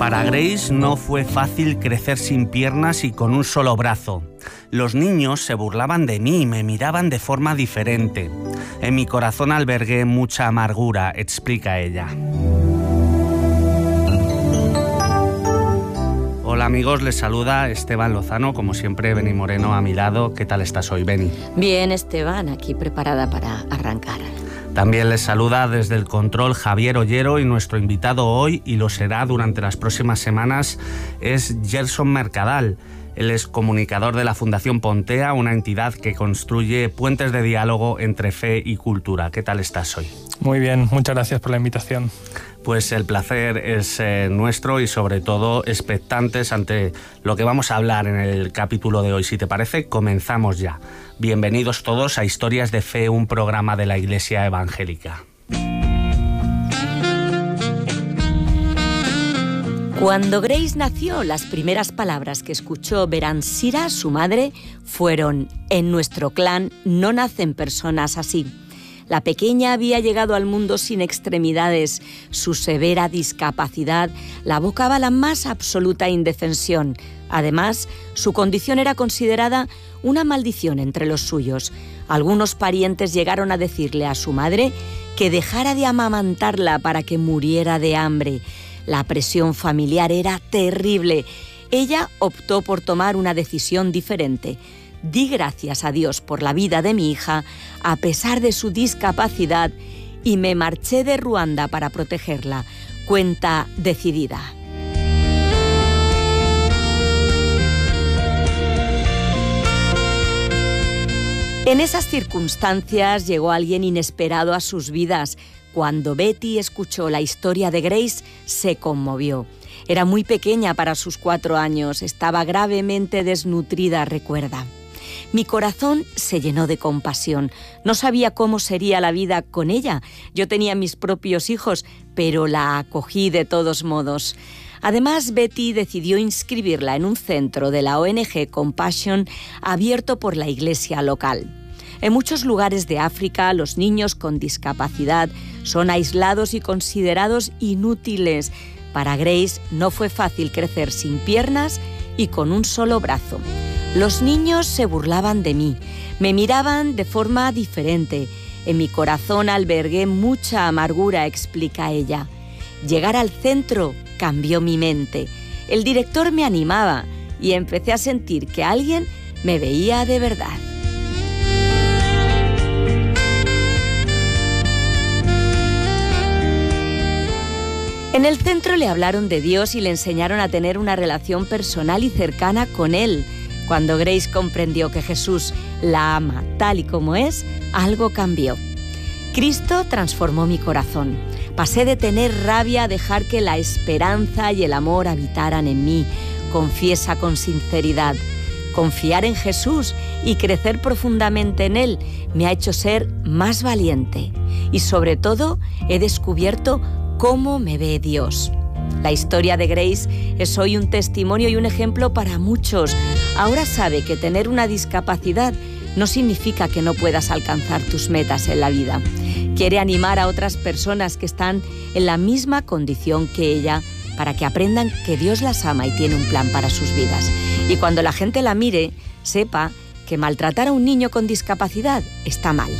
Para Grace no fue fácil crecer sin piernas y con un solo brazo. Los niños se burlaban de mí y me miraban de forma diferente. En mi corazón albergué mucha amargura, explica ella. Hola amigos, les saluda Esteban Lozano, como siempre Beni Moreno a mi lado. ¿Qué tal estás hoy, Beni? Bien, Esteban, aquí preparada para arrancar. También les saluda desde el control Javier Ollero y nuestro invitado hoy, y lo será durante las próximas semanas, es Gerson Mercadal. Él es comunicador de la Fundación Pontea, una entidad que construye puentes de diálogo entre fe y cultura. ¿Qué tal estás hoy? Muy bien, muchas gracias por la invitación. Pues el placer es nuestro y sobre todo expectantes ante lo que vamos a hablar en el capítulo de hoy. Si te parece, comenzamos ya. Bienvenidos todos a Historias de Fe, un programa de la Iglesia Evangélica. Cuando Grace nació, las primeras palabras que escuchó Beransira, su madre, fueron: en nuestro clan no nacen personas así. La pequeña había llegado al mundo sin extremidades. Su severa discapacidad la abocaba a la más absoluta indefensión. Además, su condición era considerada una maldición entre los suyos. Algunos parientes llegaron a decirle a su madre que dejara de amamantarla para que muriera de hambre. La presión familiar era terrible. Ella optó por tomar una decisión diferente. Di gracias a Dios por la vida de mi hija, a pesar de su discapacidad, y me marché de Ruanda para protegerla. Cuenta decidida. En esas circunstancias llegó alguien inesperado a sus vidas. Cuando Betty escuchó la historia de Grace, se conmovió. Era muy pequeña para sus 4 años, estaba gravemente desnutrida, recuerda. Mi corazón se llenó de compasión. No sabía cómo sería la vida con ella. Yo tenía mis propios hijos, pero la acogí de todos modos. Además, Betty decidió inscribirla en un centro de la ONG Compassion abierto por la iglesia local. En muchos lugares de África, los niños con discapacidad son aislados y considerados inútiles. Para Grace no fue fácil crecer sin piernas y con un solo brazo. Los niños se burlaban de mí, me miraban de forma diferente. En mi corazón albergué mucha amargura, explica ella. Llegar al centro cambió mi mente. El director me animaba y empecé a sentir que alguien me veía de verdad. En el centro le hablaron de Dios y le enseñaron a tener una relación personal y cercana con Él. Cuando Grace comprendió que Jesús la ama tal y como es, algo cambió. Cristo transformó mi corazón. Pasé de tener rabia a dejar que la esperanza y el amor habitaran en mí. Confiesa con sinceridad. Confiar en Jesús y crecer profundamente en Él me ha hecho ser más valiente. Y sobre todo, he descubierto cómo me ve Dios. La historia de Grace es hoy un testimonio y un ejemplo para muchos. Ahora sabe que tener una discapacidad no significa que no puedas alcanzar tus metas en la vida. Quiere animar a otras personas que están en la misma condición que ella para que aprendan que Dios las ama y tiene un plan para sus vidas. Y cuando la gente la mire, sepa que maltratar a un niño con discapacidad está mal.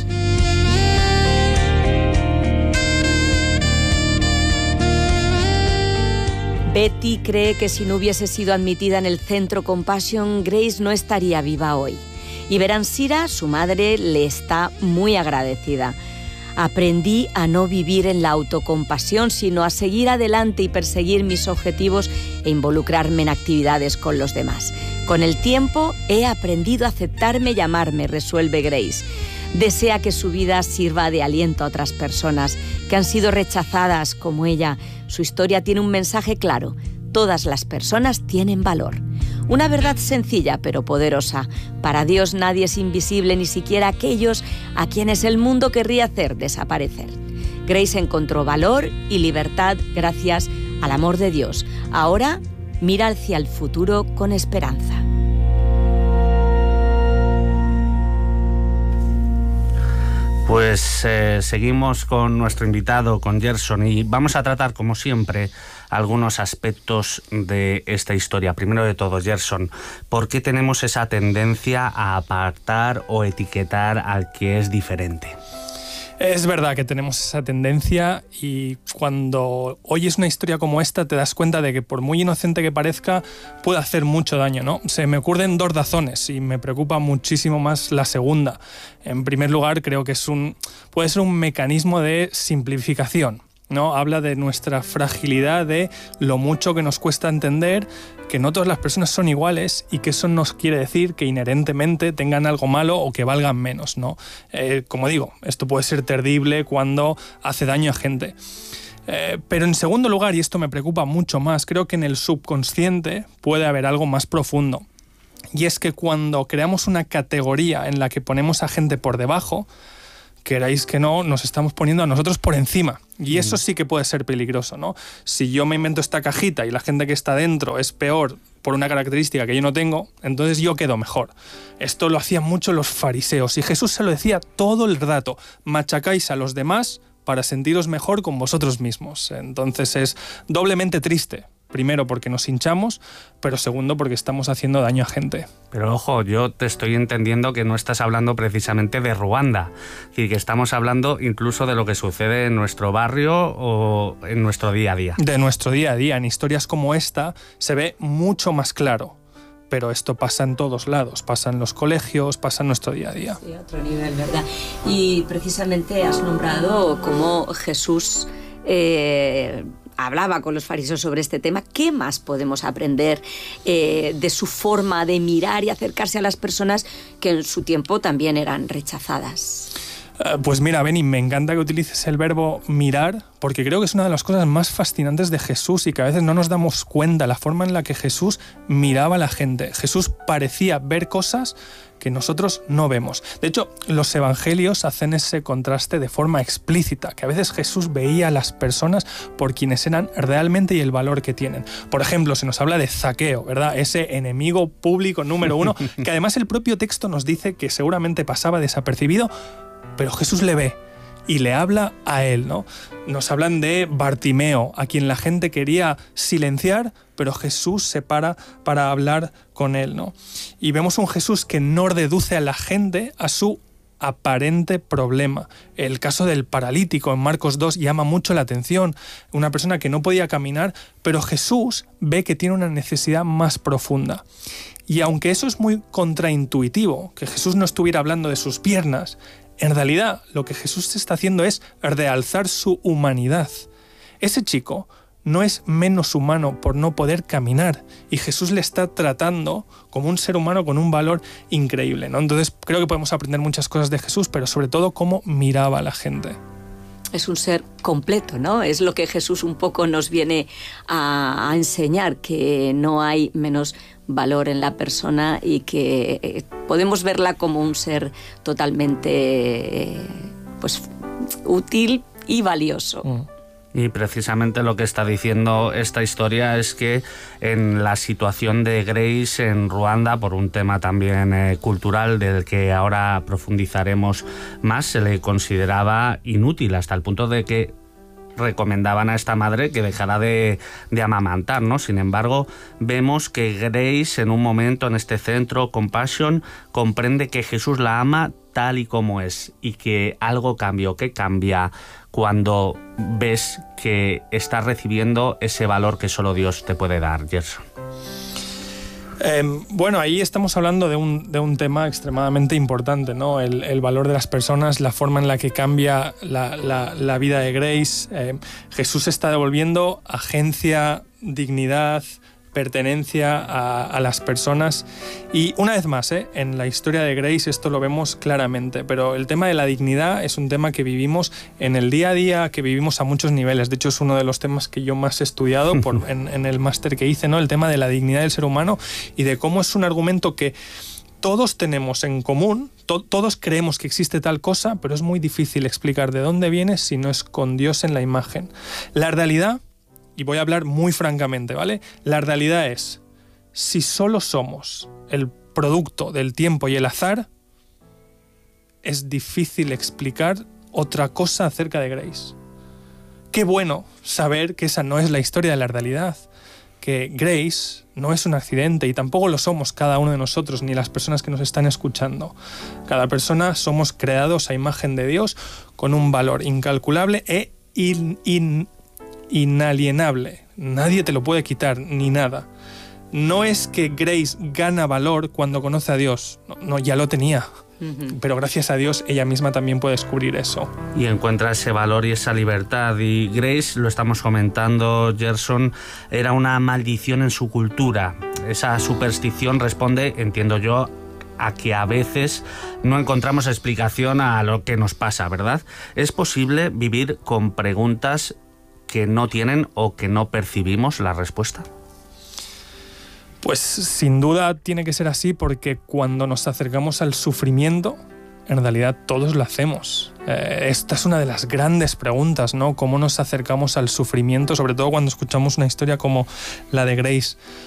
Betty cree que si no hubiese sido admitida en el centro Compassion, Grace no estaría viva hoy. Y Beransira, su madre, le está muy agradecida. Aprendí a no vivir en la autocompasión, sino a seguir adelante y perseguir mis objetivos e involucrarme en actividades con los demás. Con el tiempo he aprendido a aceptarme y amarme, resuelve Grace. Desea que su vida sirva de aliento a otras personas que han sido rechazadas como ella. Su historia tiene un mensaje claro: todas las personas tienen valor. Una verdad sencilla pero poderosa. Para Dios nadie es invisible, ni siquiera aquellos a quienes el mundo querría hacer desaparecer. Grace encontró valor y libertad gracias al amor de Dios. Ahora mira hacia el futuro con esperanza. Pues seguimos con nuestro invitado, con Gerson, y vamos a tratar, como siempre, algunos aspectos de esta historia. Primero de todo, Gerson, ¿por qué tenemos esa tendencia a apartar o etiquetar al que es diferente? Es verdad que tenemos esa tendencia, y cuando oyes una historia como esta te das cuenta de que, por muy inocente que parezca, puede hacer mucho daño, ¿no? Se me ocurren dos razones y me preocupa muchísimo más la segunda. En primer lugar, creo que puede ser un mecanismo de simplificación, ¿no? Habla de nuestra fragilidad, de lo mucho que nos cuesta entender que no todas las personas son iguales, y que eso no quiere decir que inherentemente tengan algo malo o que valgan menos, ¿no? Como digo, esto puede ser terrible cuando hace daño a gente. Pero en segundo lugar, y esto me preocupa mucho más, creo que en el subconsciente puede haber algo más profundo. Y es que cuando creamos una categoría en la que ponemos a gente por debajo, queráis que no, nos estamos poniendo a nosotros por encima. Y eso sí que puede ser peligroso, ¿no? Si yo me invento esta cajita y la gente que está dentro es peor por una característica que yo no tengo, entonces yo quedo mejor. Esto lo hacían mucho los fariseos, y Jesús se lo decía todo el rato: machacáis a los demás para sentiros mejor con vosotros mismos. Entonces es doblemente triste. Primero, porque nos hinchamos, pero segundo, porque estamos haciendo daño a gente. Pero ojo, yo te estoy entendiendo que no estás hablando precisamente de Ruanda. Es decir, que estamos hablando incluso de lo que sucede en nuestro barrio o en nuestro día a día. De nuestro día a día. En historias como esta se ve mucho más claro. Pero esto pasa en todos lados, pasa en los colegios, pasa en nuestro día a día. Sí, a otro nivel, ¿verdad? Y precisamente has nombrado cómo Jesús hablaba con los fariseos sobre este tema. ¿Qué más podemos aprender de su forma de mirar y acercarse a las personas que en su tiempo también eran rechazadas? Pues mira, Beni, me encanta que utilices el verbo mirar, porque creo que es una de las cosas más fascinantes de Jesús, y que a veces no nos damos cuenta la forma en la que Jesús miraba a la gente. Jesús parecía ver cosas que nosotros no vemos. De hecho, los evangelios hacen ese contraste de forma explícita, que a veces Jesús veía a las personas por quienes eran realmente y el valor que tienen. Por ejemplo, se nos habla de Zaqueo, ¿verdad? Ese enemigo público número uno, que además el propio texto nos dice que seguramente pasaba desapercibido, pero Jesús le ve y le habla a él, ¿no? Nos hablan de Bartimeo, a quien la gente quería silenciar, pero Jesús se para hablar con él, ¿no? Y vemos un Jesús que no reduce a la gente a su aparente problema. El caso del paralítico en Marcos 2 llama mucho la atención. Una persona que no podía caminar, pero Jesús ve que tiene una necesidad más profunda. Y aunque eso es muy contraintuitivo, que Jesús no estuviera hablando de sus piernas, en realidad lo que Jesús está haciendo es realzar su humanidad. Ese chico no es menos humano por no poder caminar, y Jesús le está tratando como un ser humano con un valor increíble, ¿no? Entonces creo que podemos aprender muchas cosas de Jesús, pero sobre todo cómo miraba a la gente. Es un ser completo, ¿no? Es lo que Jesús un poco nos viene a enseñar, que no hay menos valor en la persona y que podemos verla como un ser totalmente útil y valioso. Y precisamente lo que está diciendo esta historia es que en la situación de Grace en Ruanda, por un tema también cultural del que ahora profundizaremos más, se le consideraba inútil, hasta el punto de que recomendaban a esta madre que dejara de amamantar, ¿no? Sin embargo, vemos que Grace, en un momento en este centro Compassion, comprende que Jesús la ama tal y como es, y que algo cambió. ¿Qué cambia cuando ves que estás recibiendo ese valor que solo Dios te puede dar, Gerson? Bueno, ahí estamos hablando de un tema extremadamente importante, ¿no? El valor de las personas, la forma en la que cambia la vida de Grace. Jesús está devolviendo agencia, dignidad, pertenencia a las personas. Y una vez más, en la historia de Grace esto lo vemos claramente, pero el tema de la dignidad es un tema que vivimos en el día a día, que vivimos a muchos niveles. De hecho, es uno de los temas que yo más he estudiado en el máster que hice, ¿no? El tema de la dignidad del ser humano, y de cómo es un argumento que todos tenemos en común, todos creemos que existe tal cosa, pero es muy difícil explicar de dónde viene si no es con Dios en la imagen. La realidad, y voy a hablar muy francamente, ¿vale? La realidad es, si solo somos el producto del tiempo y el azar, es difícil explicar otra cosa acerca de Grace. Qué bueno saber que esa no es la historia de la realidad, que Grace no es un accidente y tampoco lo somos cada uno de nosotros ni las personas que nos están escuchando. Cada persona somos creados a imagen de Dios con un valor incalculable e inalienable. Nadie te lo puede quitar, ni nada. No es que Grace gana valor cuando conoce a Dios, no, ya lo tenía. Pero gracias a Dios ella misma también puede descubrir eso. Y encuentra ese valor y esa libertad. Y Grace, lo estamos comentando, Gerson, era una maldición en su cultura. Esa superstición responde, entiendo yo, a que a veces no encontramos explicación a lo que nos pasa, ¿verdad? ¿Es posible vivir con preguntas que no tienen o que no percibimos la respuesta? Pues sin duda tiene que ser así, porque cuando nos acercamos al sufrimiento, en realidad todos lo hacemos. Esta es una de las grandes preguntas, ¿no? ¿Cómo nos acercamos al sufrimiento? Sobre todo cuando escuchamos una historia como la de Grace.